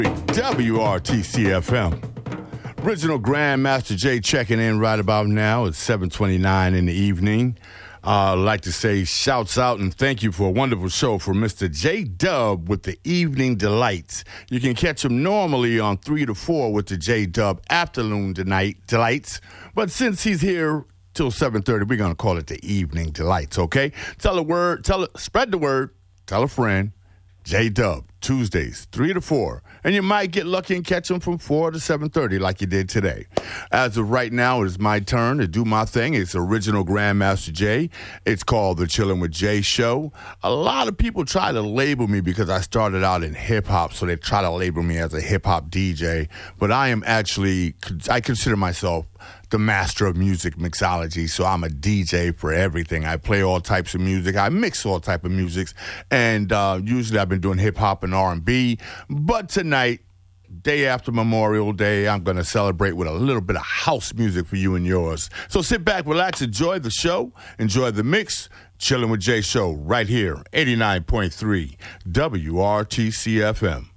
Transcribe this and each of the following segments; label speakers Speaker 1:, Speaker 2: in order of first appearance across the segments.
Speaker 1: WRTC-FM. Original Grandmaster Jay checking in right about now. It's 7:29 in the evening. I'd like to say shouts out and thank you for a wonderful show for Mr. J-Dub with the Evening Delights. You can catch him normally on 3 to 4 with the J-Dub Afternoon Delights. But since he's here till 7:30, we're going to call it the Evening Delights, okay? Spread the word, tell a friend. J-Dub, Tuesdays, 3 to 4. And you might get lucky and catch him from 4 to 7:30 like you did today. As of right now, it is my turn to do my thing. It's Original Grandmaster Jay. It's called The Chillin' with Jay Show. A lot of people try to label me because I started out in hip-hop, so they try to label me as a hip-hop DJ. But I consider myself the master of music mixology, so I'm a DJ for everything. I play all types of music. I mix all type of musics, and usually I've been doing hip-hop and R&B. But tonight, day after Memorial Day, I'm going to celebrate with a little bit of house music for you and yours. So sit back, relax, enjoy the show, enjoy the mix. Chillin' with Jay Show right here, 89.3 WRTC-FM.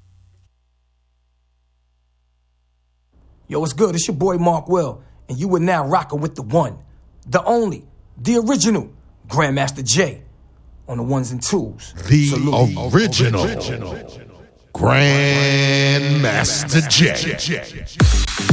Speaker 2: Yo, what's good? It's your boy Mark Will. And you are now rocking with the one, the only, the original Grandmaster Jay on the ones and twos.
Speaker 3: The original Grandmaster Jay.